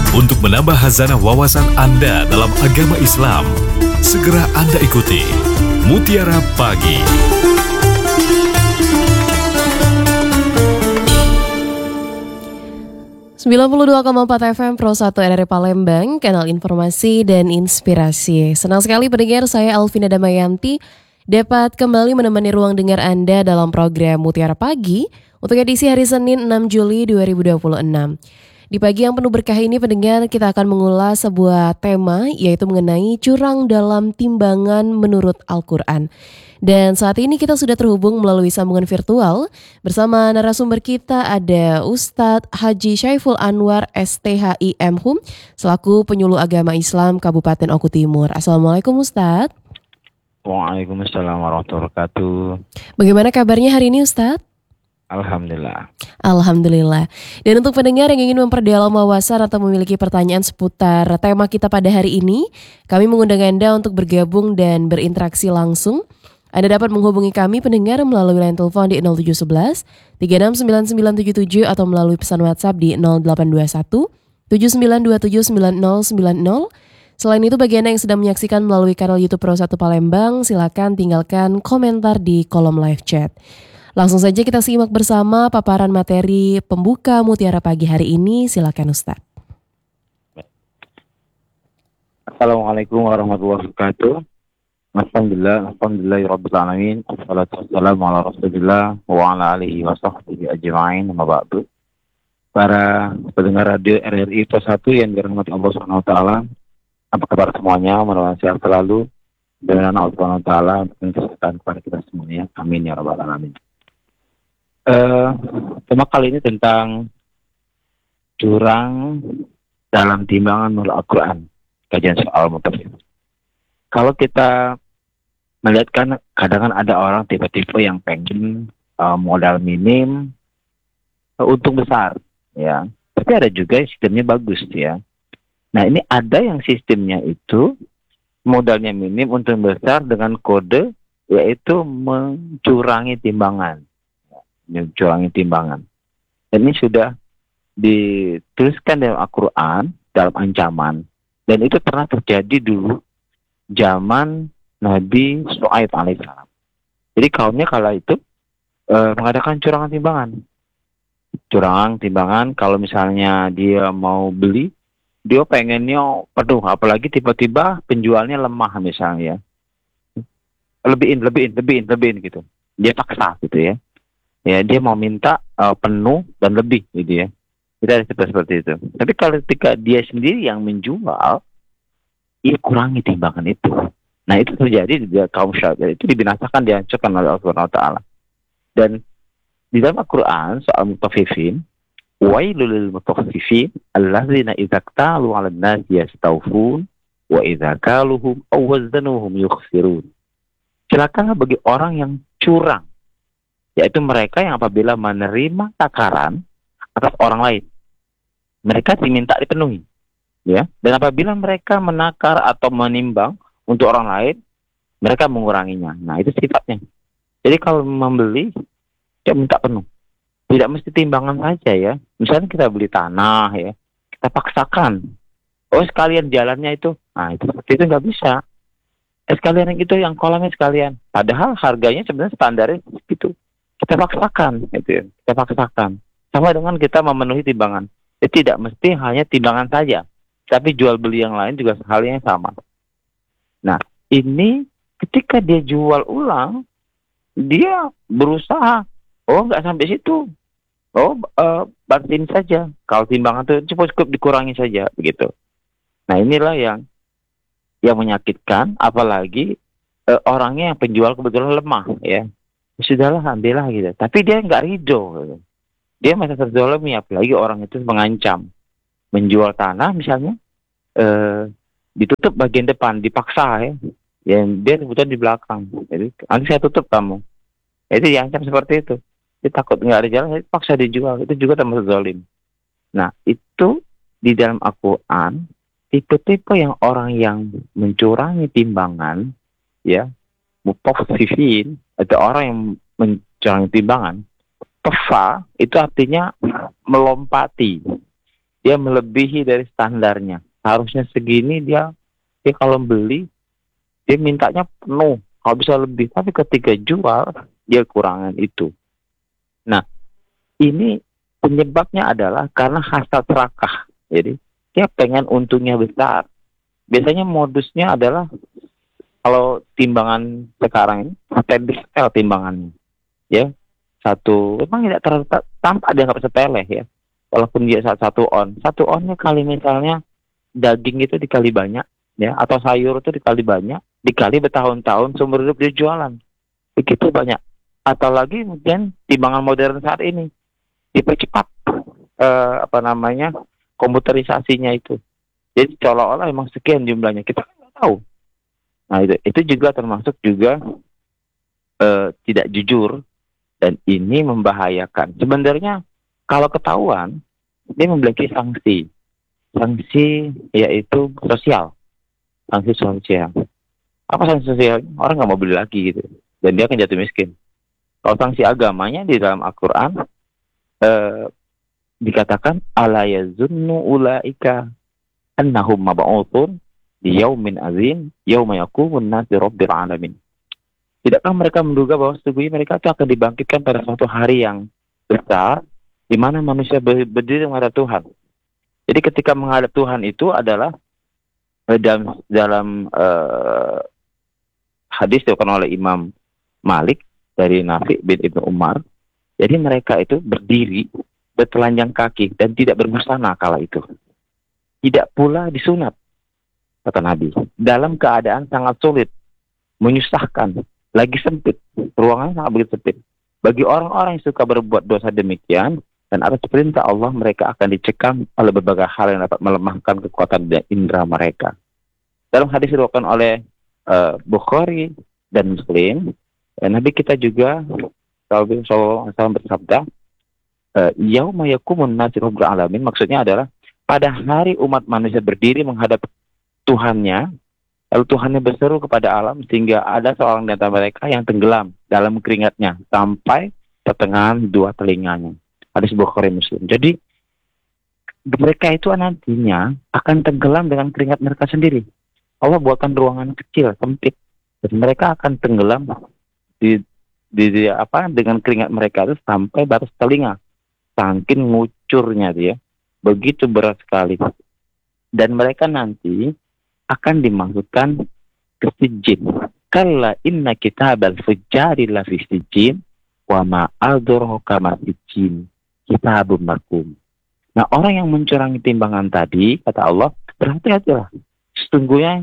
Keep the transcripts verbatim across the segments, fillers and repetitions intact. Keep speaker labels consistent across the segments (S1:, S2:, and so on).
S1: Untuk menambah hazanah wawasan Anda dalam agama Islam, segera Anda ikuti Mutiara Pagi.
S2: sembilan puluh dua koma empat F M Pro satu R R I Palembang, kanal informasi dan inspirasi. Senang sekali pendengar, saya Alvina Damayanti dapat kembali menemani ruang dengar Anda dalam program Mutiara Pagi untuk edisi hari Senin enam Juli dua ribu dua puluh enam. Di pagi yang penuh berkah ini pendengar, kita akan mengulas sebuah tema yaitu mengenai curang dalam timbangan menurut Al-Quran. Dan saat ini kita sudah terhubung melalui sambungan virtual bersama narasumber kita ada Ustadz Haji Syaiful Anwar S T H I M Hum selaku penyuluh agama Islam Kabupaten Oku Timur. Assalamualaikum Ustadz.
S3: Waalaikumsalam warahmatullahi wabarakatuh.
S2: Bagaimana kabarnya hari ini Ustadz?
S3: Alhamdulillah.
S2: Alhamdulillah. Dan untuk pendengar yang ingin memperdalam wawasan atau memiliki pertanyaan seputar tema kita pada hari ini, kami mengundang Anda untuk bergabung dan berinteraksi langsung. Anda dapat menghubungi kami pendengar melalui line telepon di nol tujuh satu satu tiga enam sembilan sembilan tujuh tujuh atau melalui pesan WhatsApp di nol delapan dua satu tujuh sembilan dua tujuh sembilan nol sembilan nol. Selain itu bagi Anda yang sedang menyaksikan melalui kanal YouTube Pro satu Palembang, silakan tinggalkan komentar di kolom live chat. Langsung saja kita simak bersama paparan materi pembuka Mutiara Pagi hari ini. Silakan Ustaz.
S3: Assalamualaikum warahmatullahi wabarakatuh. Alhamdulillah, alhamdulillahirabbil alamin. Wassalatu wassalamu ala Rasulillah wa ala alihi wa sahbihi ajma'in. Amma ba'du. Para pendengar radio R R I Pro satu yang dirahmati Allah Subhanahu wa taala. Apa kabar semuanya? Mudah-mudahan sehat selalu. Dan Allah Subhanahu wa taala memberikan kesehatan kepada kita semuanya. Amin ya rabbal alamin. Uh, tema kali ini tentang curang dalam timbangan menurut Al-Quran, kajian soal mutafif. Kalau kita melihat kan kadang ada orang tipe-tipe yang pengen uh, modal minim uh, untung besar, ya. Tapi ada juga yang sistemnya bagus, ya. Nah ini ada yang sistemnya itu modalnya minim untung besar dengan kode yaitu mencurangi timbangan. Mencurangi timbangan. Dan ini sudah dituliskan dalam Al-Quran, dalam ancaman. Dan itu pernah terjadi dulu zaman Nabi Syuaib alaihissalam. Jadi kaumnya kala itu e, mengadakan curangan timbangan. Curangan timbangan kalau misalnya dia mau beli, dia pengennya penuh. Apalagi tiba-tiba penjualnya lemah misalnya. Lebihin, lebihin, lebihin, lebihin gitu. Dia paksa gitu ya. Ya, dia mau minta uh, penuh dan lebih gitu ya. Kita ada seperti itu. Tapi kalau ketika dia sendiri yang menjual, ia kurangi timbangan itu. Nah itu terjadi di kaum Syuaib itu dibinasakan, dihancurkan oleh Allah Subhanahu wa taala. Dan di dalam Al-Quran soal mutaffifin, wailul lil mutaffifin allazina idza qtalu 'alan nasi yastawfun wa idza kaluhum aw wazanuhum yukhsirun. Celakalah bagi orang yang curang, yaitu mereka yang apabila menerima takaran atas orang lain, mereka diminta dipenuhi. Ya, dan apabila mereka menakar atau menimbang untuk orang lain, mereka menguranginya. Nah, itu sifatnya. Jadi kalau membeli, dia minta penuh. Tidak mesti timbangan saja ya. Misalnya kita beli tanah ya, kita paksakan. Oh sekalian jalannya itu, nah itu seperti itu nggak bisa. Eh sekalian yang itu, yang kolamnya sekalian. Padahal harganya sebenarnya standarnya gitu. Kita paksakan, gitu ya. Kita paksakan. Sama dengan kita memenuhi timbangan. Eh, tidak mesti hanya timbangan saja. Tapi jual beli yang lain juga halnya sama. Nah, ini ketika dia jual ulang, dia berusaha, oh nggak sampai situ, oh uh, bantuin saja. Kalau timbangan itu cukup, cukup dikurangi saja, begitu. Nah inilah yang yang menyakitkan, apalagi uh, orangnya yang penjual kebetulan lemah, ya. Sudahlah, ambillah gitu. Tapi dia nggak ridho, gitu. Dia masih terzolimi, apalagi orang itu mengancam. Menjual tanah misalnya, eh, ditutup bagian depan, dipaksa ya, yang dia kebetulan di belakang. Jadi nanti saya tutup kamu. Itu diancam seperti itu. Dia takut nggak ada jalan, jadi paksa dijual. Itu juga termasuk zalim. Nah itu di dalam Al-Quran, tipe-tipe yang orang yang mencurangi timbangan, ya, mutaffifin, atau orang yang mencurangi timbangan. Tefa itu artinya melompati. dia melebihi dari standarnya. Harusnya segini, dia dia kalau beli dia mintanya penuh, kalau bisa lebih. Tapi ketika jual dia kurangan itu. Nah, ini penyebabnya adalah karena hasad serakah. Jadi dia pengen untungnya besar. Biasanya modusnya adalah kalau timbangan sekarang ini sepele timbangannya, ya satu memang tidak terlalu tampak dianggap sepele ya. Walaupun dia satu, satu on, satu onnya kali misalnya daging itu dikali banyak, ya, atau sayur itu dikali banyak, dikali bertahun-tahun seumur hidup dia jualan, begitu banyak. Atau lagi mungkin timbangan modern saat ini dipercepat eh, apa namanya komputerisasinya itu. Jadi seolah-olah memang sekian jumlahnya, kita nggak tahu. Nah itu itu juga termasuk juga eh, tidak jujur, dan ini membahayakan. Sebenarnya kalau ketahuan, dia memiliki sanksi. Sanksi yaitu sosial. Sanksi sosial. Apa sanksi sosial? Orang nggak mau beli lagi gitu. Dan dia akan jatuh miskin. Kalau sanksi agamanya di dalam Al-Quran, eh, dikatakan, ala yazunnu ulaika annahum mab'utsun di yaumin azim yauma yaqumun nas li rabbil alamin. Tidakkah mereka menduga bahwa sesungguhnya mereka itu akan dibangkitkan pada suatu hari yang besar, di mana manusia berdiri menghadap Tuhan. Jadi ketika menghadap Tuhan itu adalah dalam, dalam uh, hadis dikatakan oleh Imam Malik dari Nafi bin Ibnu Umar. Jadi mereka itu berdiri bertelanjang kaki dan tidak berbusana kala itu. Tidak pula disunat, kata Nabi. Dalam keadaan sangat sulit, menyusahkan, lagi sempit, ruangannya sangat begitu sempit. Bagi orang-orang yang suka berbuat dosa demikian, dan atas perintah Allah mereka akan dicekam oleh berbagai hal yang dapat melemahkan kekuatan dan indera mereka. Dalam hadis diriwayatkan oleh uh, Bukhari dan Muslim, ya, Nabi kita juga sallallahu alaihi wasallam bersabda, yauma yaqumun nasu rabbil alamin, maksudnya adalah pada hari umat manusia berdiri menghadap Tuhannya, lalu Tuhannya berseru kepada alam sehingga ada seorang di antara mereka yang tenggelam dalam keringatnya sampai pertengahan dua telinganya. Hadis Bukhari Muslim. Jadi mereka itu nantinya akan tenggelam dengan keringat mereka sendiri. Allah buatkan ruangan kecil, sempit, dan mereka akan tenggelam di, di, di apa dengan keringat mereka itu sampai batas telinga, saking ngucurnya dia, begitu berat sekali. Dan mereka nanti akan dimasukkan ke sijin. Kalla inna kitabal fujjari lafi sijin wa ma adraka ma sijin kitabun marqum. Nah, orang yang mencurangi timbangan tadi, kata Allah, berhati-hatilah. Sesungguhnya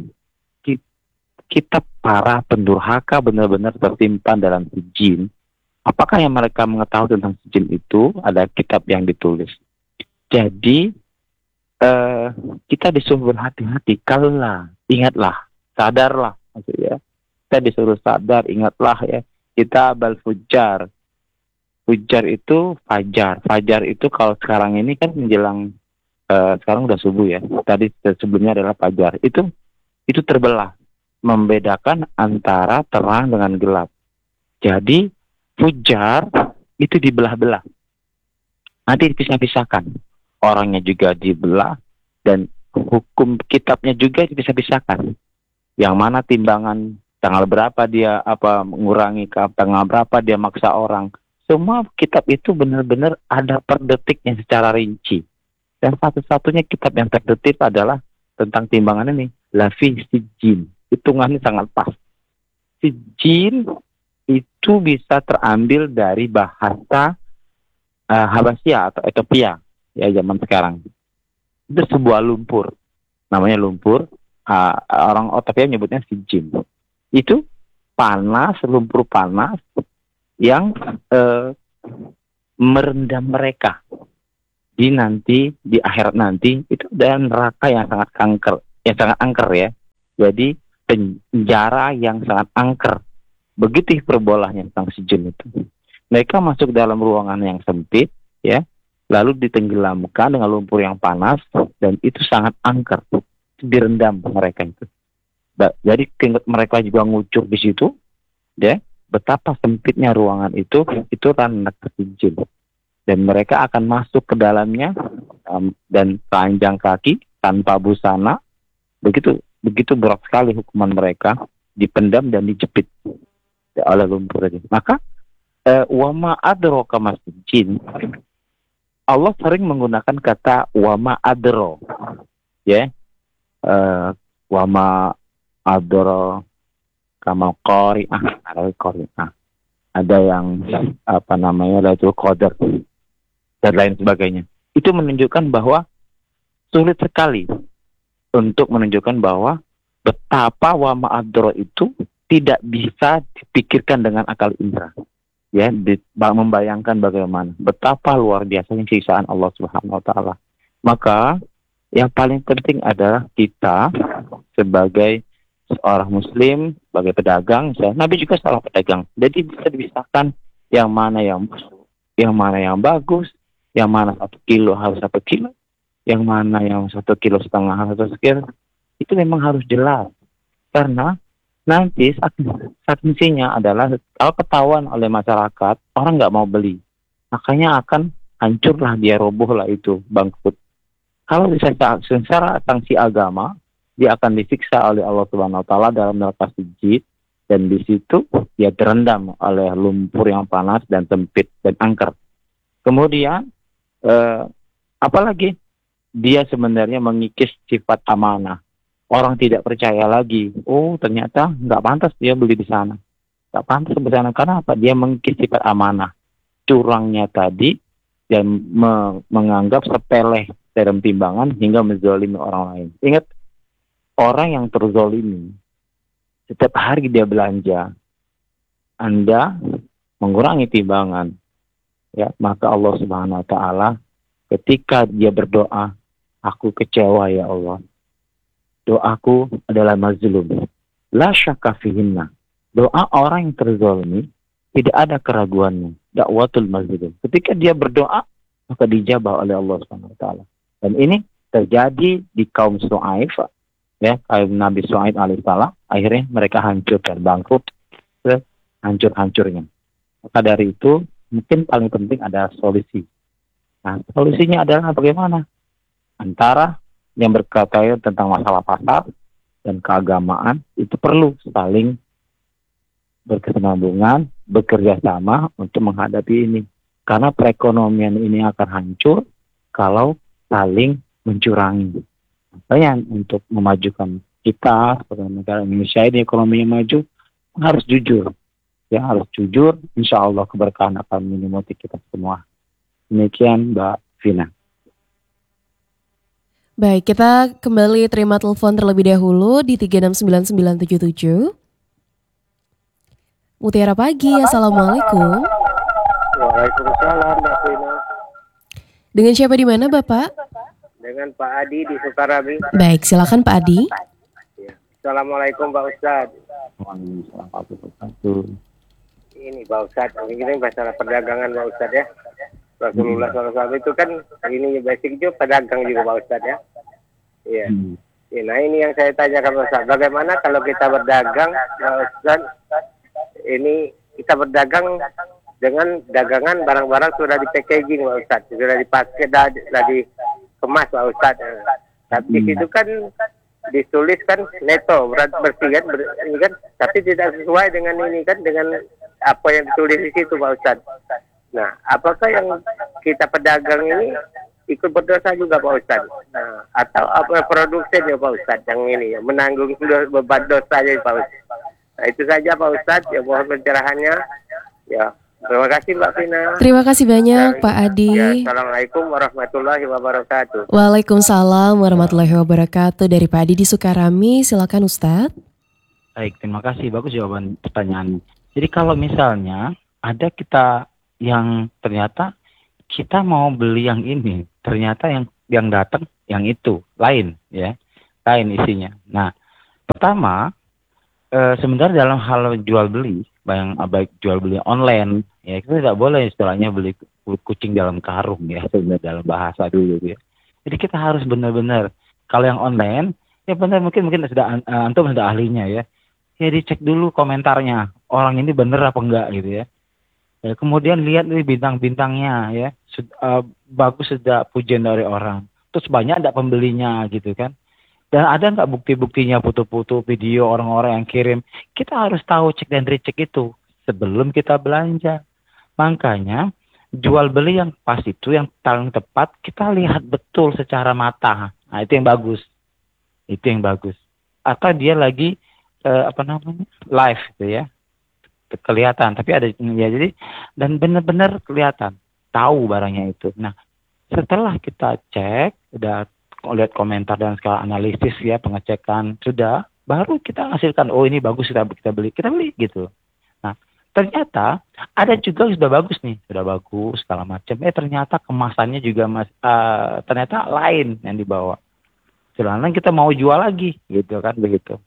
S3: kitab para pendurhaka benar-benar tersimpan dalam sijin. Apakah yang mereka mengetahui tentang sijin itu? Ada kitab yang ditulis. Jadi uh, kita disuruh berhati-hati. Kalla, ingatlah, sadarlah, maksudnya. Kita disuruh sadar, ingatlah ya. Kitabal fujjar. Fujjar itu fajar. Fajar itu kalau sekarang ini kan menjelang uh, sekarang udah subuh ya. Tadi sebelumnya adalah fajar. Itu itu terbelah, membedakan antara terang dengan gelap. Jadi fujjar itu dibelah-belah. Nanti dipisah-pisahkan. Orangnya juga dibelah dan hukum kitabnya juga dipisah-pisahkan. Yang mana timbangan tanggal berapa dia apa mengurangi, tanggal berapa dia maksa orang. Semua kitab itu benar-benar ada per detiknya secara rinci. Dan satu-satunya kitab yang terdetik adalah tentang timbangan ini, lafi sijin. Hitungannya sangat pas. Sijin itu bisa terambil dari bahasa uh, Habasyah atau Ethiopia ya zaman sekarang. Itu sebuah lumpur, namanya lumpur. Uh, orang Ethiopia menyebutnya sijin. Itu panas, lumpur panas yang uh, merendam mereka di nanti di akhirat nanti itu, dan neraka yang sangat angker, yang sangat angker ya. Jadi penjara yang sangat angker. Begitu hiperbolanya tentang sijin itu. Mereka masuk dalam ruangan yang sempit ya, lalu ditenggelamkan dengan lumpur yang panas, dan itu sangat angker, direndam mereka itu. Jadi keringat mereka juga ngucur di situ ya. Betapa sempitnya ruangan itu, itu ranah sijin. dan mereka akan masuk ke dalamnya um, dan telanjang kaki tanpa busana. Begitu begitu berat sekali hukuman mereka, dipendam dan dijepit oleh lumpur ini. Maka eh, wama adraka masjid jin, Allah sering menggunakan kata wama adro, ya, uh, wama adro kamal qari'ah, ada qari'ah, ada yang apa namanya Lailatul Qadar dan lain sebagainya. Itu menunjukkan bahwa sulit sekali untuk menunjukkan bahwa betapa wama adro itu tidak bisa dipikirkan dengan akal indera. Ya, di, membayangkan bagaimana betapa luar biasanya siksaan Allah Subhanahu wa taala. Maka yang paling penting adalah kita sebagai seorang muslim, sebagai pedagang, saya, Nabi juga seorang pedagang. Jadi bisa dipisahkan yang mana yang busuk, yang mana yang bagus, yang mana satu kilo harus satu kilo, yang mana yang satu kilo setengah harus satu kilo. Itu memang harus jelas. Karena nanti sanksinya adalah kalau ketahuan oleh masyarakat, orang nggak mau beli, makanya akan hancurlah dia, robohlah itu, bangkrut. Kalau secara, secara sanksi agama, dia akan disiksa oleh Allah Subhanahu Wa Taala dalam neraka sijil, dan di situ dia terendam oleh lumpur yang panas dan sempit dan angker. Kemudian, eh, apalagi dia sebenarnya mengikis sifat amanah. Orang tidak percaya lagi. Oh, ternyata nggak pantas dia beli di sana. Nggak pantas di sana. Karena apa? Dia mengikis sifat amanah. Curangnya tadi dan me- menganggap sepele dalam timbangan hingga menzalimi orang lain. Ingat, orang yang terzalimi, setiap hari dia belanja, Anda mengurangi timbangan, ya, maka Allah Subhanahu Wa Taala ketika dia berdoa, aku kecewa ya Allah. Doaku adalah mazlum. La syakka fihinna. Doa orang yang terzalimi tidak ada keraguannya. Dakwatul mazlum. Ketika dia berdoa, maka dijabah oleh Allah Subhanahu wa taala. Dan ini terjadi di kaum Shu'aib, ya, kaum Nabi Shu'aib alaihissalam, akhirnya mereka hancur dan bangkrut sehancur-hancurnya. Maka dari itu, mungkin paling penting ada solusi. Nah, solusinya adalah bagaimana? Antara yang berkaitan tentang masalah pasar dan keagamaan itu perlu saling berkesinambungan, bekerja sama untuk menghadapi ini. Karena perekonomian ini akan hancur kalau saling mencurangi. Makanya untuk memajukan kita sebagai negara Indonesia ini ekonominya maju, harus jujur. Ya, harus jujur, insya Allah keberkahan akan menyelimuti kita semua. Demikian Mbak Vina.
S2: Baik, kita kembali terima telepon terlebih dahulu di tiga enam sembilan sembilan tujuh tujuh. Mutiara Pagi, Assalamualaikum.
S4: Waalaikumsalam, Mbak Vina.
S2: Dengan siapa di mana, Bapak?
S4: Dengan Pak Adi di Sukarami.
S2: Baik, silakan Pak Adi.
S4: Ya. Assalamualaikum Pak Ustadz.
S3: Waalaikumsalam.
S4: Ini Pak Ustadz, ini masalah perdagangan Pak Ustadz ya. Rasulullah shallallahu alaihi wasallam itu kan ini basic juga pedagang juga Pak Ustadz ya. Iya.
S3: Hmm.
S4: Ya, nah ini yang saya tanyakan Pak Ustadz, bagaimana kalau kita berdagang Pak Ustadz, ini kita berdagang dengan dagangan barang-barang sudah di packaging Pak Ustadz, sudah dipakai, sudah, sudah dikemas Pak Ustadz. Tapi hmm. itu kan ditulis kan neto, berat bersih kan, ber, ini kan, tapi tidak sesuai dengan ini kan, dengan apa yang ditulis di situ Pak Ustadz. Nah, apakah yang kita pedagang ini ikut berdosa juga Pak Ustadz? Nah, atau apa produsen ya Pak Ustadz yang ini ya, menanggung beban dosanya Pak Ustadz? Nah, itu saja Pak Ustadz, ya mohon pencerahannya. Ya, terima kasih Mbak Vina.
S2: Terima kasih banyak Dan, Pak Adi.
S4: Ya, Assalamualaikum warahmatullahi wabarakatuh.
S2: Waalaikumsalam warahmatullahi wabarakatuh. Dari Pak Adi di Sukarami, silakan Ustadz.
S3: Baik, terima kasih. Bagus jawaban pertanyaan. Jadi kalau misalnya ada kita yang ternyata kita mau beli yang ini, ternyata yang yang datang yang itu lain, ya, lain isinya. Nah, pertama e, sebenarnya dalam hal jual beli, yang baik jual beli online, ya kita tidak boleh istilahnya beli kucing dalam karung, ya, sebenarnya dalam bahasa dulu, ya. Jadi kita harus benar-benar kalau yang online, ya benar mungkin mungkin sudah antum sudah ahlinya, ya, ya dicek dulu komentarnya orang ini benar apa enggak gitu ya. Ya, kemudian lihat nih bintang-bintangnya ya, Sud- eh, bagus sudah pujian dari orang. Terus banyak ada pembelinya gitu kan. Dan ada nggak bukti-buktinya foto-foto video orang-orang yang kirim? Kita harus tahu cek dan recheck itu sebelum kita belanja. Makanya jual beli yang pas itu yang paling tepat kita lihat betul secara mata. Nah itu yang bagus. Itu yang bagus. Atau dia lagi eh, apa namanya live gitu ya, kelihatan. Tapi ada ya jadi dan benar-benar kelihatan tahu barangnya itu. Nah setelah kita cek, udah lihat komentar dan skala analisis ya, pengecekan sudah, baru kita hasilkan oh ini bagus kita kita beli kita beli gitu. Nah ternyata ada juga yang sudah bagus nih, sudah bagus segala macam. Eh ternyata kemasannya juga mas, uh, ternyata lain yang dibawa. Sedangkan kita mau jual lagi gitu kan begitu.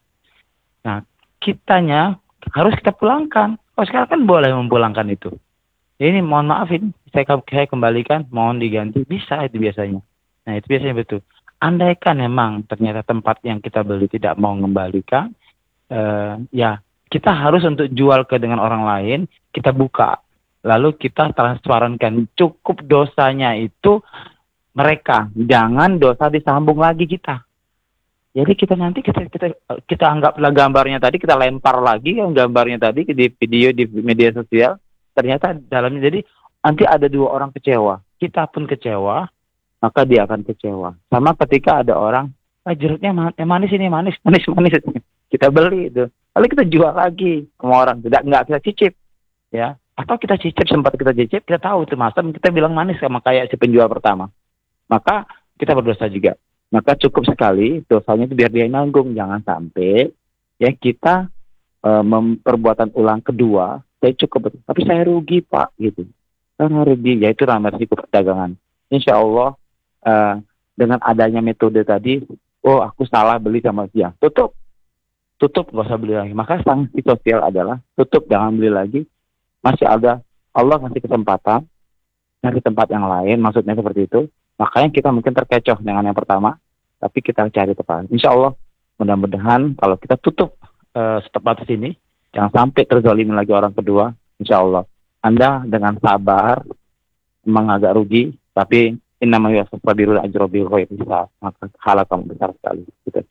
S3: Nah kitanya harus kita pulangkan. Oh sekarang kan boleh memulangkan itu. Ini mohon maaf ini saya, saya kembalikan, mohon diganti, bisa itu biasanya. Nah itu biasanya betul. Andaikan memang ternyata tempat yang kita beli tidak mau mengembalikan, eh, ya kita harus untuk jual ke dengan orang lain, kita buka. Lalu kita transparankan cukup dosanya itu mereka, jangan dosa disambung lagi kita. Jadi kita nanti kita kita kita anggaplah gambarnya tadi, kita lempar lagi yang gambarnya tadi di video di media sosial, ternyata dalamnya jadi nanti ada dua orang kecewa, kita pun kecewa, maka dia akan kecewa. Sama ketika ada orang, ah, jeruknya man- eh, manis ini manis manis manis, kita beli itu, lalu kita jual lagi sama orang, tidak nggak kita cicip, ya, atau kita cicip sempat kita cicip, kita tahu itu masam, kita bilang manis sama kayak si penjual pertama, maka kita berdosa juga. Maka cukup sekali dosanya itu biar dia nanggung, jangan sampai ya kita e, memperbuatan ulang kedua, saya cukup, tapi saya rugi pak gitu, kan rugi, ya itu namanya risiko perdagangan. Insya Allah uh, dengan adanya metode tadi, oh aku salah beli sama dia, tutup, tutup gak usah beli lagi. Maka sanksi sosial adalah tutup, jangan beli lagi. Masih ada Allah ngasih kesempatan cari tempat yang lain, maksudnya seperti itu. Makanya kita mungkin terkecoh dengan yang pertama, tapi kita cari tempat. Insya Allah mudah-mudahan kalau kita tutup uh, setepat sini, jangan sampai terzalimi lagi orang kedua. Insya Allah Anda dengan sabar memang agak rugi, tapi innama yasabirul ajra bil ghairi hisab, maka halal kamu besar sekali. Gitu.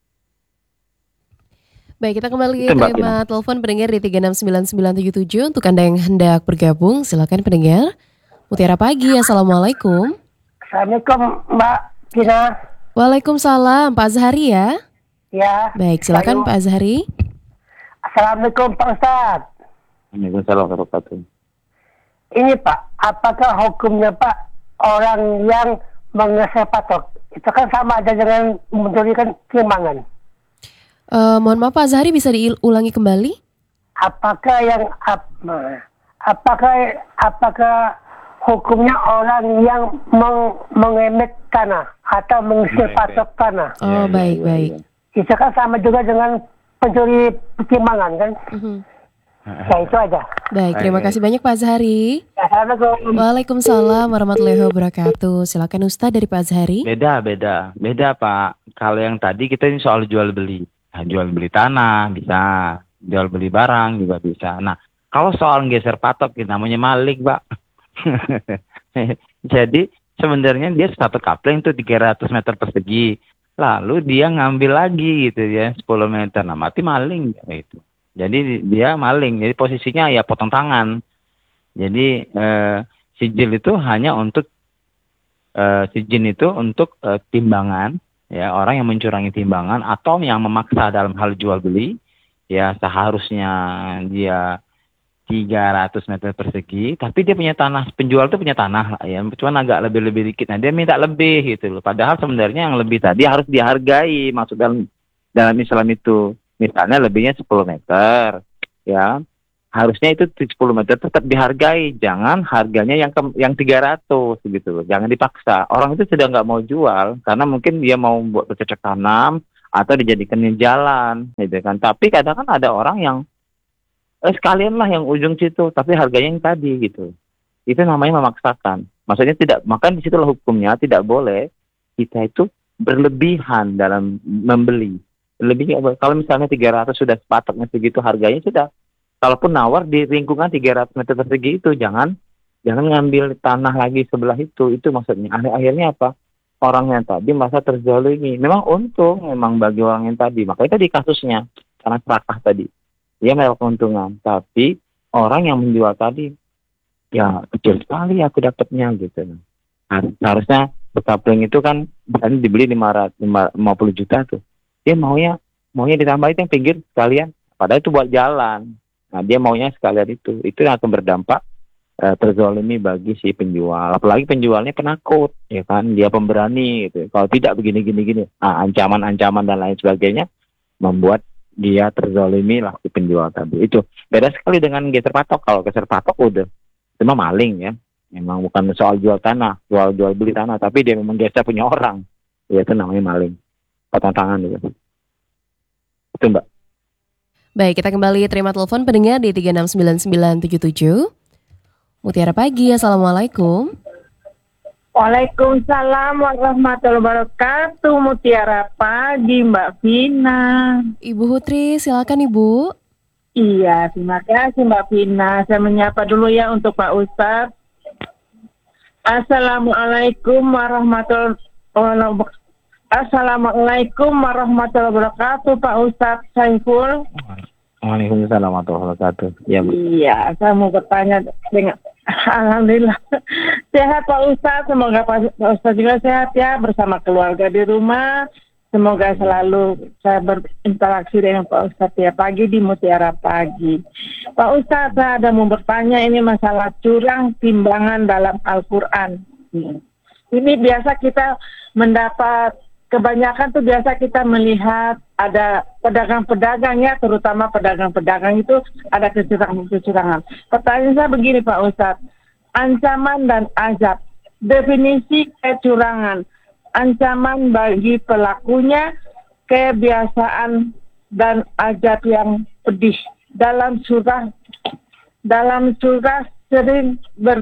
S2: Baik, kita kembali terima telepon pendengar di tiga enam sembilan sembilan tujuh tujuh untuk Anda yang hendak bergabung. Silakan pendengar. Mutiara Pagi, Assalamualaikum.
S5: Assalamualaikum Mbak Tina.
S2: Waalaikumsalam, Pak Azhari ya.
S5: Ya.
S2: Baik, silakan Pak Azhari.
S5: Assalamualaikum Pak Ustadz.
S3: Waalaikumsalam warahmatullahi wabarakatuh.
S5: Ini Pak, apakah hukumnya Pak orang yang mengeseh patok itu kan sama aja dengan mencurikan timbangan?
S2: Uh, mohon maaf Pak Azhari, bisa diulangi kembali?
S5: Apakah yang ap, apakah apakah hukumnya orang yang meng, mengemet tanah atau mengeseh patok tanah?
S2: Oh ya, baik ya, baik.
S5: Ya. Itu kan sama juga dengan pencuri timbangan kan? Uh-huh. Ya itu aja.
S2: Baik, terima kasih banyak Pak Azhari.
S5: Assalamualaikum.
S2: Waalaikumsalam warahmatullahi wabarakatuh. Silakan Ustadz dari Pak Azhari.
S3: Beda, beda, beda Pak. Kalau yang tadi kita ini soal jual beli, nah, jual beli tanah bisa, jual beli barang juga bisa. Nah, kalau soal geser patok, namanya maling Pak. Jadi sebenarnya dia satu kapling itu tiga ratus meter persegi, lalu dia ngambil lagi gitu ya sepuluh meter, nah mati maling gitu. Jadi dia maling, jadi posisinya ya potong tangan. Jadi eh, sijil itu hanya untuk eh, sijil itu untuk eh, timbangan, ya orang yang mencurangi timbangan atau yang memaksa dalam hal jual beli, ya seharusnya dia tiga ratus meter persegi, tapi dia punya tanah, penjual itu punya tanah lah ya, cuma agak lebih-lebih dikit. Nah dia minta lebih gitu loh. Padahal sebenarnya yang lebih tadi harus dihargai, maksud dalam dalam Islam itu. Misalnya lebihnya sepuluh meter, ya harusnya itu sepuluh meter tetap dihargai, jangan harganya yang ke, yang tiga ratus gitu loh, jangan dipaksa. Orang itu sudah nggak mau jual karena mungkin dia mau buat bercocok tanam atau dijadikan jalan, gitu kan. Tapi kadang kan ada orang yang eh, sekalian lah yang ujung situ, tapi harganya yang tadi gitu. Itu namanya memaksakan. Maksudnya tidak, maka disitulah hukumnya tidak boleh kita itu berlebihan dalam membeli. Lebih kalau misalnya tiga ratus sudah sepatoknya segitu harganya sudah kalaupun nawar di lingkungan tiga ratus meter persegi itu, jangan jangan ngambil tanah lagi sebelah itu. Itu maksudnya. Akhirnya apa? Orang yang tadi masa terzalimi. Memang untung memang bagi orang yang tadi. Makanya tadi kasusnya karena serakah tadi. Dia mendapat keuntungan. Tapi orang yang menjual tadi, ya kecil sekali aku dapatnya gitu. Nah, harusnya bekapling itu kan bukan dibeli lima ratus lima puluh juta tuh. Dia maunya maunya ditambahin yang pinggir sekalian. Padahal itu buat jalan. Nah, dia maunya sekalian itu. Itu yang akan berdampak uh, terzolimi bagi si penjual. Apalagi penjualnya penakut, ya kan? Dia pemberani gitu. Kalau tidak begini-gini gini, nah, ancaman-ancaman dan lain sebagainya membuat dia terzolimi lah si penjual tadi. Itu beda sekali dengan geser patok. Kalau geser patok udah cuma maling ya. Memang bukan soal jual tanah, jual jual beli tanah, tapi dia memang geser punya orang. Ya itu namanya maling. Potong tangan gitu. Itu Mbak.
S2: Baik, kita kembali terima telepon pendengar di tiga enam sembilan sembilan tujuh tujuh. Mutiara Pagi, Assalamualaikum.
S6: Waalaikumsalam warahmatullahi wabarakatuh. Mutiara Pagi, Mbak Vina.
S2: Ibu Hutri, silakan Ibu.
S6: Iya, terima kasih Mbak Vina. Saya menyapa dulu ya untuk Pak Ustadz. Assalamualaikum warahmatullahi wabarakatuh. Assalamualaikum warahmatullahi wabarakatuh, Pak Ustadz Saiful.
S3: Waalaikumsalam warahmatullahi wabarakatuh. Ya, Bu.
S6: Iya, saya mau bertanya dengan Alhamdulillah sehat Pak Ustadz. Semoga Pak Ustadz juga sehat ya bersama keluarga di rumah. Semoga selalu saya berinteraksi dengan Pak Ustadz ya pagi di Mutiara Pagi. Pak Ustadz, saya ada mau bertanya ini masalah curang timbangan dalam Al-Quran. Ini biasa kita mendapat kebanyakan tuh biasa kita melihat ada pedagang-pedagang ya, terutama pedagang-pedagang itu ada kecurangan-kecurangan. Pertanyaan saya begini Pak Ustadz, ancaman dan azab, definisi kecurangan, ancaman bagi pelakunya, kebiasaan dan azab yang pedih. Dalam surah dalam surah sering ber,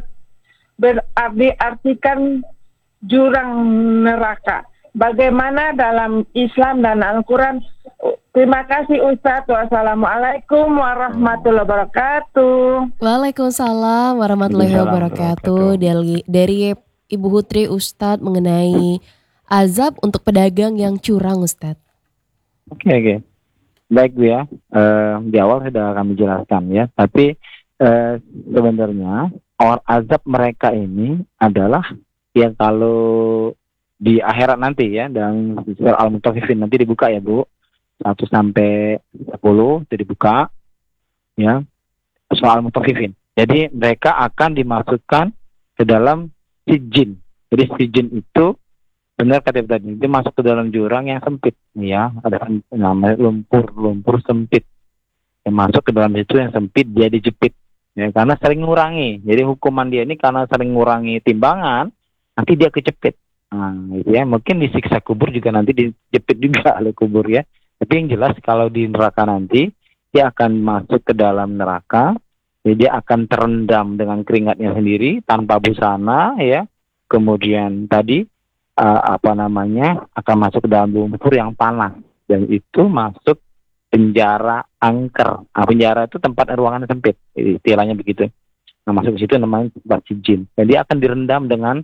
S6: berarti-artikan jurang neraka. Bagaimana dalam Islam dan Al-Quran? Terima kasih Ustadz. Wassalamualaikum warahmatullahi wabarakatuh.
S2: Waalaikumsalam warahmatullahi wabarakatuh. Dari, dari Ibu Hutri Ustadz mengenai azab untuk pedagang yang curang Ustadz.
S3: Oke oke. Baik Bu ya. Uh, di awal sudah kami jelaskan ya. Tapi uh, sebenarnya orang azab mereka ini adalah yang kalau di akhirat nanti ya, dan surah Al-Mutaffifin nanti dibuka ya Bu, satu sampai sepuluh itu dibuka ya, surah Al-Mutaffifin. Jadi mereka akan dimasukkan ke dalam sijin. Jadi sijin itu benar kata tadi, dia masuk ke dalam jurang yang sempit ya, ada namanya lumpur lumpur sempit yang masuk ke dalam itu yang sempit, dia dijepit ya, karena sering ngurangi. Jadi hukuman dia ini karena sering ngurangi timbangan, nanti dia kecepit. Nah, gitu ya, mungkin disiksa kubur juga nanti dijepit juga oleh kubur ya. Tapi yang jelas kalau di neraka nanti dia akan masuk ke dalam neraka, jadi dia akan terendam dengan keringatnya sendiri tanpa busana ya. Kemudian tadi uh, apa namanya akan masuk ke dalam lumpur yang panas, dan itu masuk penjara angker. Nah, penjara itu tempat ruangan sempit, istilahnya begitu. Nah, masuk ke situ namanya tempat sijin. Dan dia akan direndam dengan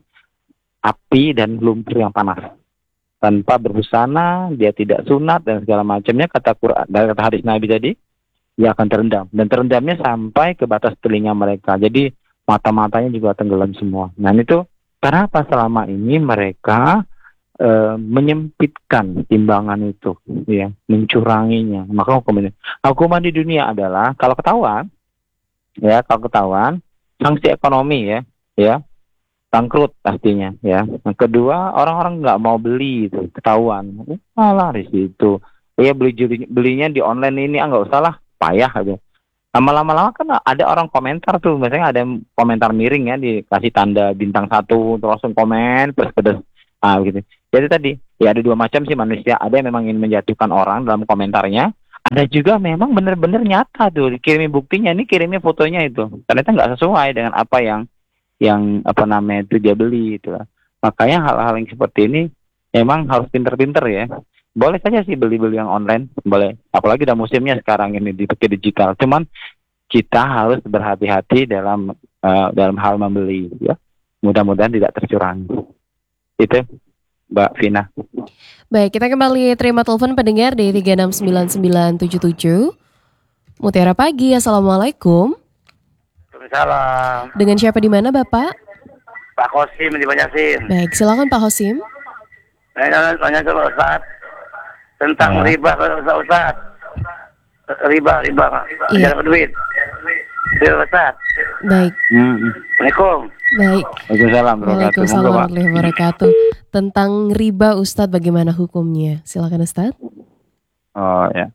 S3: api dan lumpur yang panas tanpa berbusana, dia tidak sunat dan segala macamnya, kata Quran dan kata hadis Nabi tadi, dia akan terendam, dan terendamnya sampai ke batas telinga mereka, jadi mata-matanya juga tenggelam semua. Nah itu kenapa selama ini mereka e, menyempitkan timbangan itu ya, mencuranginya. Maka hukum ini, hukuman di dunia adalah kalau ketahuan ya, kalau ketahuan sanksi ekonomi ya ya bangkrut pastinya ya. Yang kedua, orang-orang nggak mau beli itu, ketahuan. Malah di situ. Ya beli belinya di online ini, ah nggak usah lah, payah aja. Lama-lama kan ada orang komentar tuh, misalnya ada yang komentar miring ya, dikasih tanda bintang satu, terus langsung komen, pedes-pedes. Ah gitu. Jadi tadi, ya ada dua macam sih manusia. Ada yang memang ingin menjatuhkan orang dalam komentarnya. Ada juga memang benar-benar nyata tuh, dikirimin buktinya, ini kirimnya fotonya itu. Ternyata nggak sesuai dengan apa yang yang apa namanya itu dia beli itu lah. Makanya hal-hal yang seperti ini memang harus pinter-pinter ya. Boleh saja sih beli-beli yang online, boleh. Apalagi udah musimnya sekarang ini di pakai digital. Cuman kita harus berhati-hati dalam uh, dalam hal membeli, ya. Mudah-mudahan tidak tercurangi. Itu, Mbak Vina.
S2: Baik, kita kembali terima telepon pendengar di tiga enam sembilan sembilan tujuh tujuh. Mutiara Pagi, Assalamualaikum.
S4: Waalaikumsalam.
S2: Dengan siapa di mana Bapak?
S4: Pak Kosim di Banyasin.
S2: Baik, silakan Pak Hosim.
S4: Saya tanya ke Ustaz tentang
S3: Ah.
S4: riba, Ustaz. Ustaz. Riba, riba.
S2: Iya.
S4: Jangan duit. Riba, Ustaz.
S2: Baik,
S3: Hmm.
S4: Assalamualaikum.
S2: baik.
S3: Waalaikumsalam warahmatullahi
S2: Waalaikumsalam
S3: wabarakatuh.
S2: warahmatullahi wabarakatuh. Tentang riba Ustadz, bagaimana hukumnya? Silakan Ustadz.
S3: Oh ya.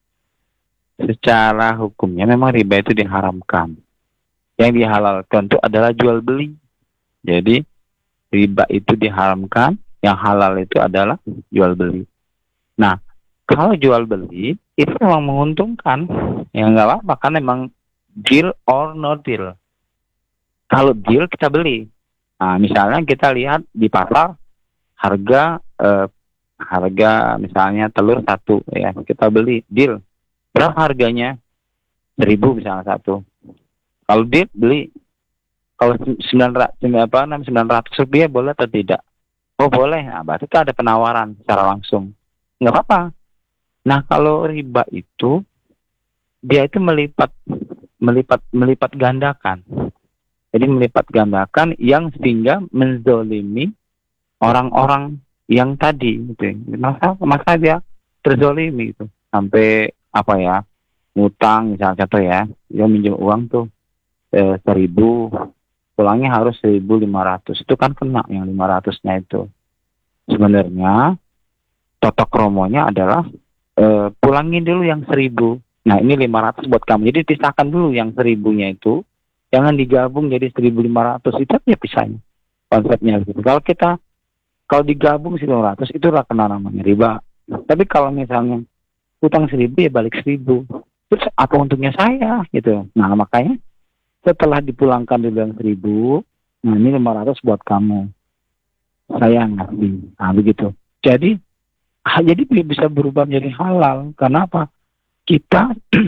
S3: Secara hukumnya memang riba itu diharamkan. Yang dihalalkan itu adalah jual beli. Jadi riba itu diharamkan, yang halal itu adalah jual beli. Nah, kalau jual beli itu memang menguntungkan. Ya nggak apa-apa, kan memang deal or no deal. Kalau deal kita beli. Nah, misalnya kita lihat di pasar harga eh, harga misalnya telur satu, ya kita beli deal. Berapa harganya? Seribu misalnya satu. Kalau deal beli. Kalau sembilan ratus apa sembilan ratus rupiah boleh atau tidak? Oh boleh. Nah, berarti itu ada penawaran secara langsung. Nggak apa-apa. Nah, kalau riba itu dia itu melipat melipat melipat gandakan. Jadi melipat gandakan yang sehingga menzolimi orang-orang yang tadi gitu. Masa masa dia terzolimi gitu. Sampai apa ya? Ngutang misalnya contoh ya. Dia minjem uang tuh eh, seribu, pulangnya harus seribu lima ratus. Itu kan kena yang lima ratusnya itu. Sebenarnya totok romonya adalah eh, pulangin dulu yang seribu. Nah ini lima ratus buat kamu. Jadi pisahkan dulu yang seribunya itu. Jangan digabung jadi seribu lima ratus. Itu ya pisahnya. Konsepnya gitu. Kalau kita, kalau digabung seribu lima ratus itulah kena namanya riba. Tapi kalau misalnya utang seribu ya balik seribu. Terus apa untungnya saya gitu. Nah makanya setelah dipulangkan dulu yang seribu, nah ini lima ratus buat kamu. Saya ngasih. Nah begitu. Jadi, ah, jadi bisa berubah menjadi halal. Karena apa? Kita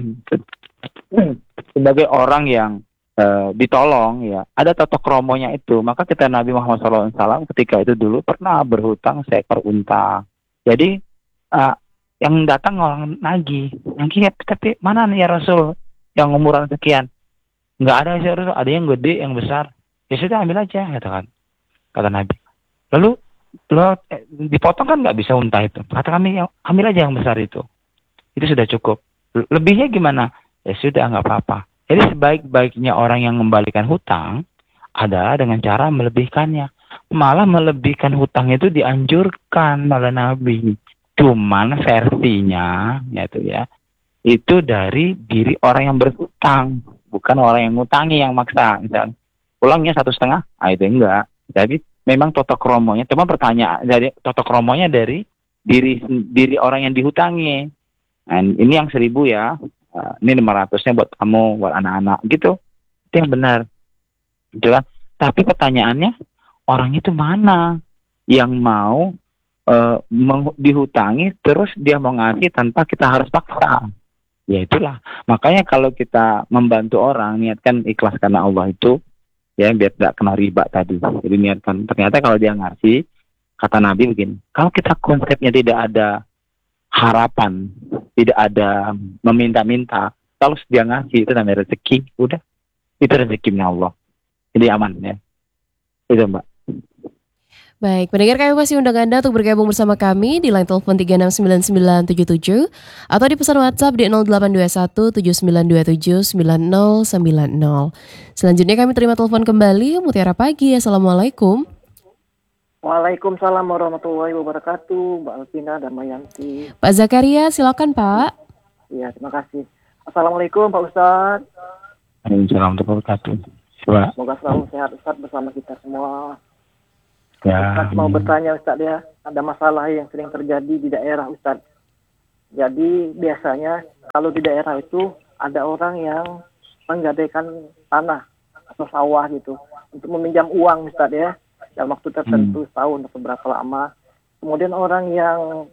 S3: sebagai orang yang uh, ditolong ya, ada totok romonya itu. Maka kita Nabi Muhammad shallallahu alaihi wasallam ketika itu dulu pernah berhutang seekor unta. Jadi uh, yang datang orang nagih, nagih tapi mana nih ya Rasul yang umuran sekian? Nggak ada ya Rasul, ada yang gede, yang besar. Ya sudah ambil aja, katakan kata Nabi. Lalu lo eh, dipotong kan nggak bisa unta itu. Kata kami, ambil aja yang besar itu. Itu sudah cukup. Lebihnya gimana? Ya sudah nggak apa-apa. Jadi sebaik-baiknya orang yang mengembalikan hutang adalah dengan cara melebihkannya. Malah melebihkan hutang itu dianjurkan oleh Nabi. Cuman versinya, yaitu ya, itu dari diri orang yang berhutang, bukan orang yang ngutangi yang maksa. Misalnya, pulangnya satu setengah, ah itu enggak. Jadi memang totok romonya. Cuma pertanyaan dari totok romonya dari diri diri orang yang dihutangi. Nah, ini yang seribu ya, uh, ini lima ratusnya buat kamu, buat anak-anak gitu. Itu yang benar, gitu kan? Tapi pertanyaannya, orang itu mana yang mau uh, meng- dihutangi terus dia mau ngasih tanpa kita harus paksa? Ya itulah. Makanya kalau kita membantu orang, niatkan ikhlas karena Allah itu, ya biar tidak kena riba tadi. Jadi niatkan. Ternyata kalau dia ngasih, kata Nabi begini, kalau kita konsepnya tidak ada harapan, tidak ada meminta-minta, kalau dia ngasih itu namanya rezeki, udah itu rezekinya Allah. Jadi aman ya. Itu Mbak.
S2: Baik, pendengar kami masih undang Anda untuk bergabung bersama kami di line telepon tiga enam sembilan sembilan tujuh tujuh atau di pesan WhatsApp di nol delapan dua satu tujuh sembilan dua tujuh sembilan nol sembilan nol. Selanjutnya kami terima telepon kembali. Mutiara Pagi, Assalamualaikum.
S7: Waalaikumsalam warahmatullahi wabarakatuh, Mbak Alvina dan Mayanti.
S2: Pak Zakaria, silakan Pak.
S7: Iya, terima kasih. Assalamualaikum Pak Ustadz.
S3: Waalaikumsalam warahmatullahi wabarakatuh. Coba.
S7: Semoga selalu sehat Ustadz bersama kita semua.
S3: Ya.
S7: Ustadz mau bertanya Ustadz ya, ada masalah yang sering terjadi di daerah Ustadz. Jadi biasanya kalau di daerah itu ada orang yang menggadaikan tanah atau sawah gitu untuk meminjam uang Ustadz ya, dalam waktu tertentu hmm. setahun atau berapa lama. Kemudian orang yang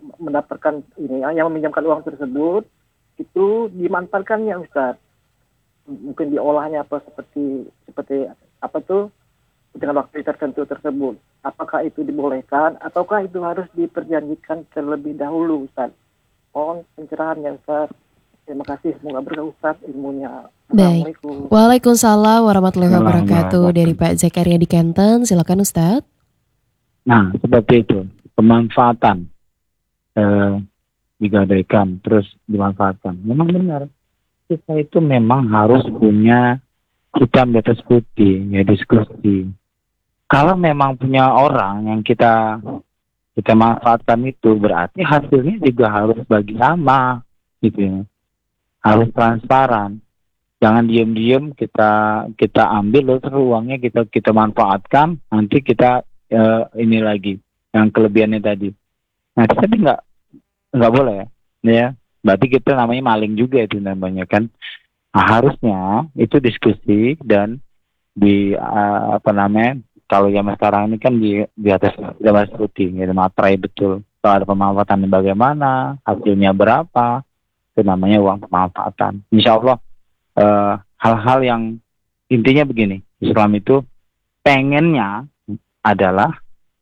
S7: mendapatkan ini, yang meminjamkan uang tersebut itu dimanfaatkannya Ustadz. mungkin diolahnya apa seperti seperti apa tuh dengan waktu tertentu tersebut. Apakah itu dibolehkan ataukah itu harus diperjanjikan terlebih dahulu, Ustaz? Mohon pencerahannya, Ustaz. Terima kasih, semoga berkah Ustaz ilmunya.
S2: Baik.
S7: Assalamualaikum.
S2: Waalaikumsalam warahmatullahi wabarakatuh.
S3: Waalaikumsalam.
S2: Dari Pak Zakaria di Kenten, silakan Ustadz.
S3: Nah, seperti itu. Pemanfaatan eh, digadaikan, terus dimanfaatkan. Memang benar. Kita itu memang harus punya hitam di atas putih, ya diskusi. Kalau memang punya orang yang kita kita manfaatkan itu, berarti hasilnya juga harus bagi sama, gitu ya. Harus transparan. Jangan diem-diem kita kita ambil terus uangnya kita kita manfaatkan, nanti kita eh, ini lagi yang kelebihannya tadi. Nah, tapi nggak nggak boleh ya. Berarti kita namanya maling juga itu namanya kan. Nah, harusnya itu diskusi dan di uh, apa namanya kalau zaman sekarang ini kan di di atas di atas putih, gitu, materai betul. Kalau ada pemanfaatan bagaimana, hasilnya berapa, itu namanya uang pemanfaatan. Insya Allah uh, hal-hal yang intinya begini, Islam itu pengennya adalah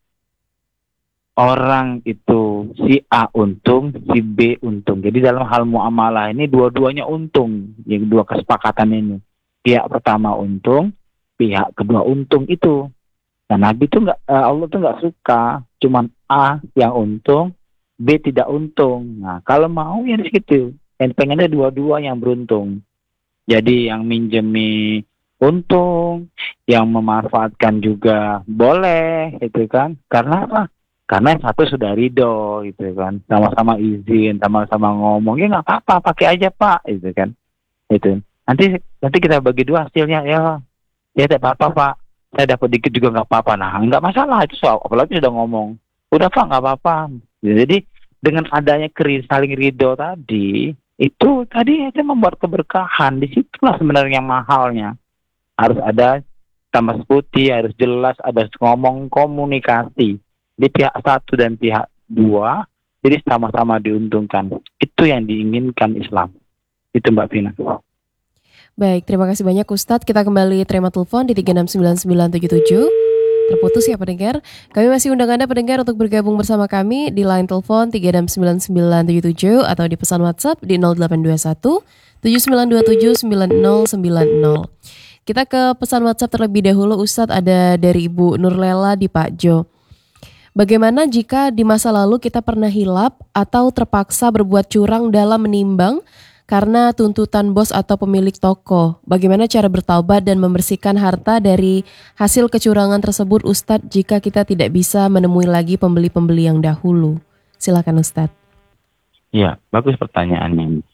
S3: orang itu si A untung, si B untung. Jadi dalam hal muamalah ini dua-duanya untung, yang dua kesepakatan ini. Pihak pertama untung, pihak kedua untung itu. Nah, Nabi itu nggak, Allah tuh nggak suka, cuman A yang untung, B tidak untung. Nah, kalau mau ya di situ, yang pengennya dua-dua yang beruntung. Jadi yang minjemi untung, yang memanfaatkan juga boleh, itu kan? Karena apa? Karena yang satu sudah ridho, gitu kan? Sama-sama izin, sama-sama ngomong, ya nggak apa-apa, pakai aja Pak, itu kan? Itu. Nanti nanti kita bagi dua hasilnya, ya, ya tidak apa-apa Pak. Saya dapat dikit juga nggak apa-apa. Nah, nggak masalah itu soal, apalagi sudah ngomong. Udah Pak, nggak apa-apa. Jadi dengan adanya keri, saling ridho tadi, itu tadi itu membuat keberkahan. Disitulah sebenarnya yang mahalnya. Harus ada tambah putih, harus jelas, ada ngomong komunikasi di pihak satu dan pihak dua, jadi sama-sama diuntungkan. Itu yang diinginkan Islam. Itu Mbak Vina.
S2: Baik, terima kasih banyak Ustadz. Kita kembali terima telepon di tiga enam sembilan sembilan tujuh tujuh. Terputus ya pendengar. Kami masih undang Anda pendengar untuk bergabung bersama kami di line telepon tiga enam sembilan sembilan tujuh tujuh atau di pesan WhatsApp di nol delapan dua satu tujuh sembilan dua tujuh sembilan nol sembilan nol. Kita ke pesan WhatsApp terlebih dahulu Ustadz, ada dari Ibu Nurlela di Pak Jo. Bagaimana jika di masa lalu kita pernah hilap atau terpaksa berbuat curang dalam menimbang karena tuntutan bos atau pemilik toko? Bagaimana cara bertaubat dan membersihkan harta dari hasil kecurangan tersebut Ustadz jika kita tidak bisa menemui lagi pembeli-pembeli yang dahulu? Silakan Ustadz.
S3: Ya, bagus pertanyaannya.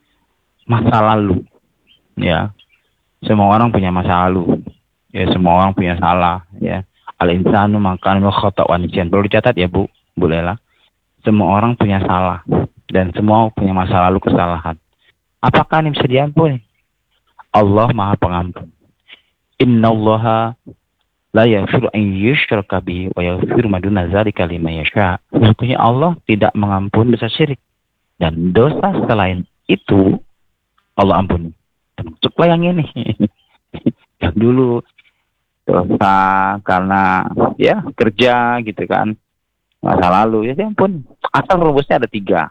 S3: Masa lalu, ya, semua orang punya masa lalu, ya, semua orang punya salah, ya. Al-insanu makan khata'an nisyan. Perlu dicatat ya Bu, Bu Lela. Semua orang punya salah dan semua punya masa lalu kesalahan. Apakah ini bisa diampuni? Allah Maha Pengampun. Innallaha la yaghfiru an yushraka bihi wa yaghfiru ma duna dzalika liman yasha. Sesungguhnya Allah tidak mengampuni dosa syirik dan dosa selain itu Allah ampuni. Termasuklah yang ini. Yang dulu dosa karena ya kerja gitu kan, masa lalu ya ampun. Asal rumusnya ada tiga.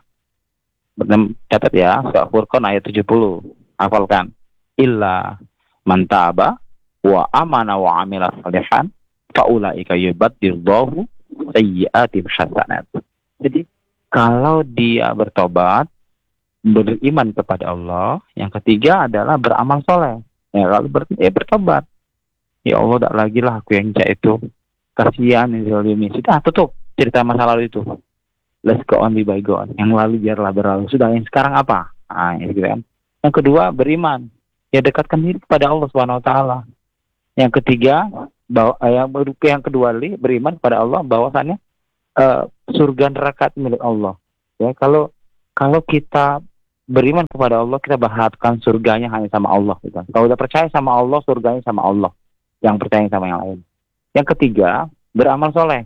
S3: Catat ya, Surah Furqan ayat tujuh puluh. Hafalkan. Illa man taba wa amana wa amila salihan fa ulaika yubaddilullahu sayyi'atihim hasanat. Jadi kalau dia bertobat, beriman kepada Allah, yang ketiga adalah beramal soleh. Ya kalau ber, ya bertobat. Ya Allah, tak lagi lah aku yang cak itu. Kasihan yang zalimi. Sudah tutup cerita masa lalu itu. Let's go on, be by go on. Yang lalu biarlah berlalu. Sudah, yang sekarang apa? Nah, gitu kan. Yang kedua, beriman. Ya dekatkan diri kepada Allah Subhanahu wa taala. Yang ketiga, bahwa yang, yang kedua li, beriman kepada Allah bahwasannya uh, surga neraka milik Allah. Ya, kalau kalau kita beriman kepada Allah, kita berharapkan surganya hanya sama Allah. Gitu. Kalau udah percaya sama Allah, surganya sama Allah. Yang percaya sama yang lain. Yang ketiga, beramal soleh.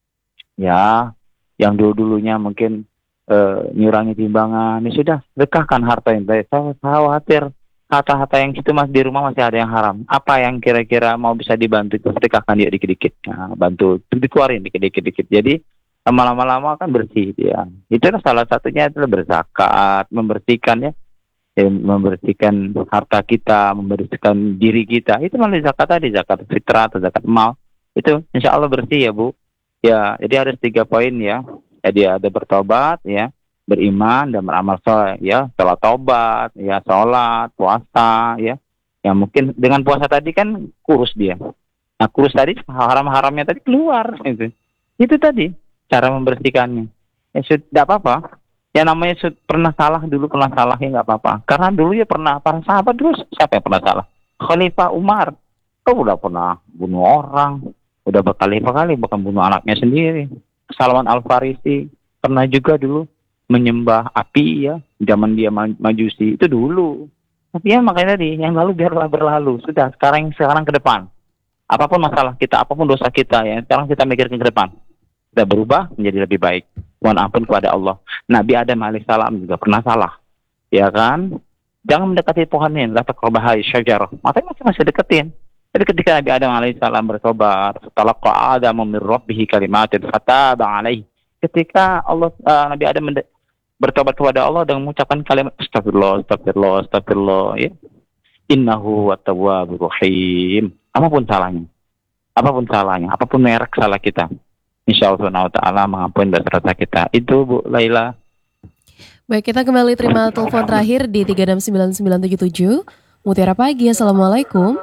S3: Ya, yang dulu-dulunya mungkin e, nyurangi timbangan, ya sudah, dekahkan harta yang baik. Saya khawatir harta-harta yang itu masih di rumah masih ada yang haram. Apa yang kira-kira mau bisa dibantu itu sedekahkan dia dikit-dikit. Nah, bantu dikeluarin dikit-dikit. Jadi lama-lama kan bersih dia. Itu salah satunya adalah berzakat, membersihkan ya, ya, membersihkan harta kita, membersihkan diri kita. Itu melalui zakat tadi, zakat fitrah atau zakat mal. Itu insya Allah bersih ya Bu. Ya, jadi ada tiga poin ya. Jadi ada bertobat ya, beriman dan beramal soleh ya, setelah tobat ya, sholat, puasa ya. Ya mungkin dengan puasa tadi kan kurus dia. Nah kurus tadi haram-haramnya tadi keluar itu. Itu tadi cara membersihkannya. Ya sudah apa-apa. Ya namanya sud, pernah salah dulu pernah salah ya nggak apa-apa. Karena dulu ya pernah para sahabat dulu siapa yang pernah salah? Khalifah Umar. Oh udah pernah bunuh orang, udah berkali-kali bahkan bunuh anaknya sendiri. Salman Al-Farisi pernah juga dulu menyembah api ya, zaman dia majusi itu dulu. Tapi ya makanya tadi yang lalu biarlah berlalu. Sudah sekarang sekarang ke depan. Apapun masalah kita, apapun dosa kita ya, sekarang kita mikirkan ke depan. Kita berubah menjadi lebih baik. Mohon ampun kepada Allah. Nabi Adam alaihissalam juga pernah salah. Ya kan? Jangan mendekati pohon ini, la taqrabah syajarah. Makanya masih masih deketin. Jadi ketika Nabi Adam alaihissalam bertobat, talaqa Adam min rabbih kalimatin fataba alaihi. Ketika Allah uh, Nabi Adam mende- bertobat kepada Allah dan mengucapkan kalimat astagfirullah, astagfirullah, astagfirullah ya. Innahu at-tawwabur rahim. Apapun salahnya. Apapun salahnya, apapun merek salah kita. Insyaallah Subhanahu wa taala mengampuni dosa-dosa kita. Itu Bu Laila.
S2: Baik, kita kembali terima telepon terakhir di tiga enam sembilan sembilan tujuh tujuh. Mutiara Pagi, Assalamualaikum.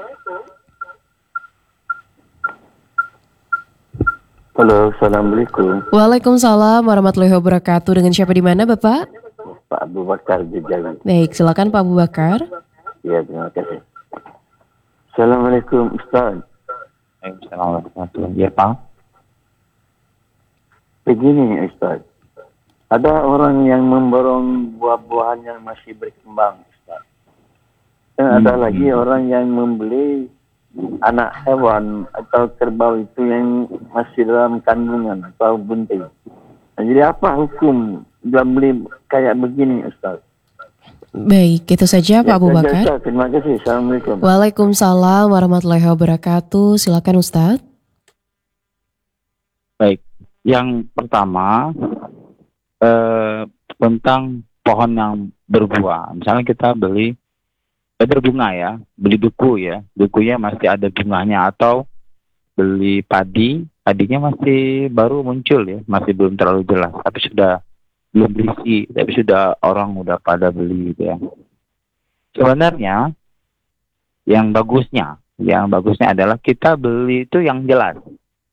S8: Halo, Assalamualaikum.
S2: Waalaikumsalam warahmatullahi wabarakatuh. Dengan siapa di mana Bapak?
S8: Pak Abu Bakar Jejawi.
S2: Baik, silakan Pak Abu Bakar.
S8: Ya, terima kasih. Assalamualaikum Ustaz.
S3: Assalamualaikum. Ya Pak.
S8: Begini Ustaz, ada orang yang memborong buah-buahan yang masih berkembang Ustaz. Dan hmm. ada lagi orang yang membeli anak hewan atau kerbau itu yang masih dalam kandungan atau bunting. Nah, jadi apa hukum jual beli kayak begini Ustaz?
S2: Baik, itu saja Pak ya, Abu Bakar.
S8: Ustaz, terima kasih. Assalamualaikum.
S2: Waalaikumsalam warahmatullahi wabarakatuh. Silakan Ustaz.
S3: Baik, yang pertama eh, tentang pohon yang berbuah. Misalnya kita beli berbunga ya, beli duku ya, dukunya masih ada bunganya, atau beli padi, padinya masih baru muncul ya, masih belum terlalu jelas, tapi sudah belum berisi, tapi sudah orang udah pada beli gitu ya. Sebenarnya yang bagusnya, yang bagusnya adalah kita beli itu yang jelas,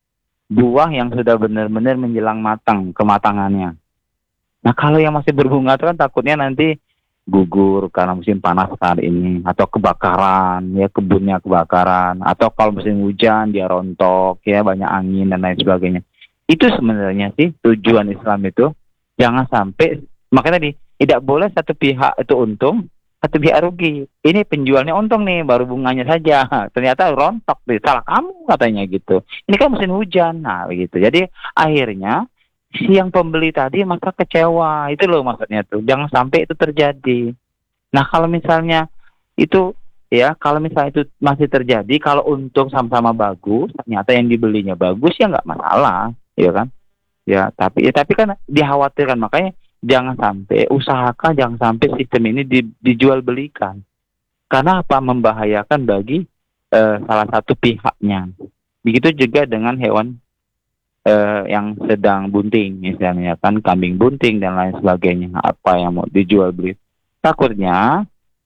S3: buah yang sudah benar-benar menjelang matang, kematangannya. Nah kalau yang masih berbunga itu kan takutnya nanti gugur karena musim panas saat ini, atau kebakaran ya, kebunnya kebakaran, atau kalau musim hujan dia rontok ya, banyak angin dan lain sebagainya. Itu sebenarnya sih tujuan Islam itu, jangan sampai, makanya tadi tidak boleh satu pihak itu untung, satu pihak rugi. Ini penjualnya untung nih, baru bunganya saja, ternyata rontok, salah kamu katanya gitu. Ini kan musim hujan, nah begitu. Jadi akhirnya si yang pembeli tadi maka kecewa, itu loh maksudnya tuh, jangan sampai itu terjadi. Nah kalau misalnya itu ya, kalau misalnya itu masih terjadi, kalau untung sama-sama bagus, ternyata yang dibelinya bagus ya nggak masalah, ya kan? Ya tapi ya tapi kan dikhawatirkan, makanya jangan sampai, usahakan jangan sampai sistem ini di, dijual belikan, karena apa? Membahayakan bagi eh, salah satu pihaknya. Begitu juga dengan hewan Uh, yang sedang bunting, misalnya kan kambing bunting dan lain sebagainya, apa yang mau dijual beli, takutnya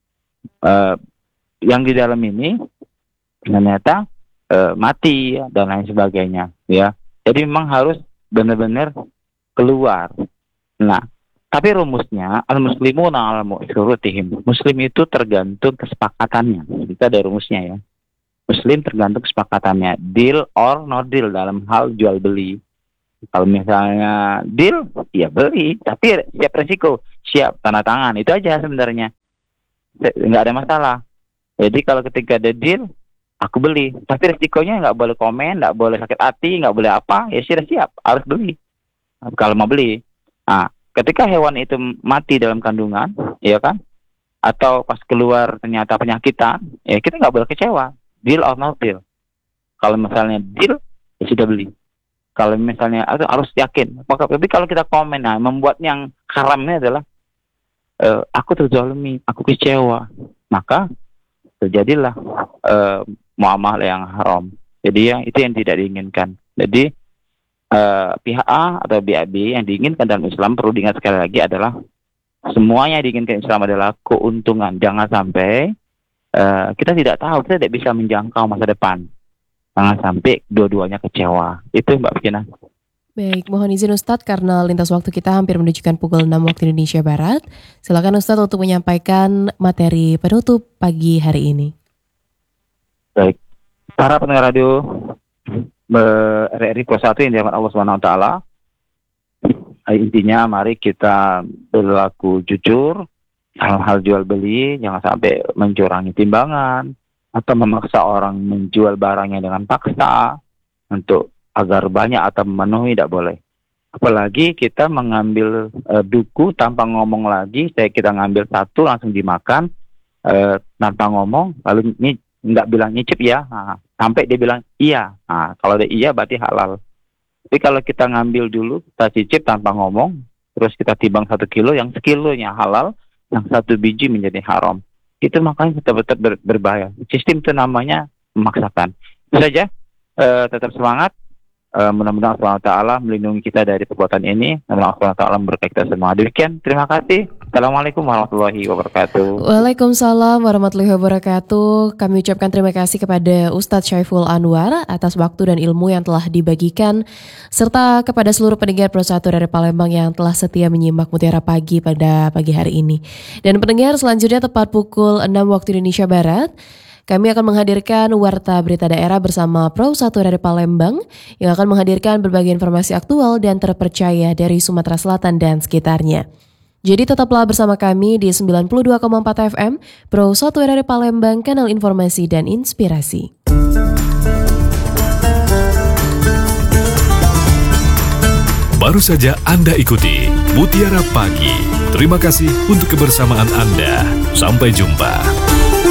S3: uh, yang di dalam ini ternyata uh, mati dan lain sebagainya ya. Jadi memang harus benar-benar keluar. Nah tapi rumusnya al-muslimuna ala syurutihim, muslim itu tergantung kesepakatannya. Kita ada rumusnya ya. Muslim tergantung kesepakatannya, deal or no deal dalam hal jual beli. Kalau misalnya deal, ya beli, tapi siap resiko, siap tanda tangan, itu aja sebenarnya, nggak ada masalah. Jadi kalau ketika ada deal, aku beli, tapi resikonya nggak boleh komen, nggak boleh sakit hati, nggak boleh apa, ya sudah siap, harus beli. Kalau mau beli, nah ketika hewan itu mati dalam kandungan, ya kan, atau pas keluar ternyata penyakitan, ya kita nggak boleh kecewa. Deal or no deal. Kalau misalnya deal, ya sudah beli. Kalau misalnya itu harus yakin. Tapi kalau kita komen, nah membuat yang haramnya adalah uh, aku terzalimi, aku kecewa, maka terjadilah uh, muamalah yang haram. Jadi yang itu yang tidak diinginkan. Jadi uh, pihak A atau pihak B yang diinginkan dalam Islam, perlu diingat sekali lagi adalah semuanya yang diinginkan Islam adalah keuntungan. Jangan sampai uh, kita tidak tahu, kita tidak bisa menjangkau masa depan. Jangan sampai dua-duanya kecewa. Itu Mbak Fikina.
S2: Baik, mohon izin Ustadz karena lintas waktu kita hampir menunjukkan pukul enam waktu Indonesia Barat. Silakan Ustadz untuk menyampaikan materi penutup pagi hari ini.
S3: Baik, para pendengar radio R R I Pro satu yang dirahmati Allah Subhanahu Wa Taala, intinya mari kita berlaku jujur, hal-hal jual beli, jangan sampai mencurangi timbangan atau memaksa orang menjual barangnya dengan paksa untuk agar banyak atau memenuhi, tidak boleh. Apalagi kita mengambil uh, duku tanpa ngomong lagi, saya kita ngambil satu langsung dimakan uh, tanpa ngomong, lalu ini nggak bilang nyicip ya, nah, sampai dia bilang iya. Nah, kalau dia iya berarti halal. Tapi kalau kita ngambil dulu, kita cicip tanpa ngomong, terus kita timbang satu kilo, yang sekilonya halal, yang satu biji menjadi haram. Itu makanya tetap-tetap ber, berbahaya. Sistem itu namanya memaksakan. Itu saja, uh, tetap semangat. Uh, mudah-mudahan Allah subhanahu wa taala melindungi kita dari perbuatan ini. Allah subhanahu wa taala memberkati kita semua. Demikian, terima kasih. Assalamualaikum warahmatullahi wabarakatuh.
S2: Waalaikumsalam warahmatullahi wabarakatuh. Kami ucapkan terima kasih kepada Ustadz Syaiful Anwar atas waktu dan ilmu yang telah dibagikan, serta kepada seluruh pendengar Pro satu dari Palembang yang telah setia menyimak Mutiara Pagi pada pagi hari ini. Dan pendengar, selanjutnya tepat pukul enam waktu Indonesia Barat, kami akan menghadirkan Warta Berita Daerah bersama Pro satu dari Palembang yang akan menghadirkan berbagai informasi aktual dan terpercaya dari Sumatera Selatan dan sekitarnya. Jadi tetaplah bersama kami di sembilan puluh dua koma empat F M Pro satu dari Palembang, kanal informasi dan inspirasi.
S1: Baru saja Anda ikuti Mutiara Pagi. Terima kasih untuk kebersamaan Anda. Sampai jumpa.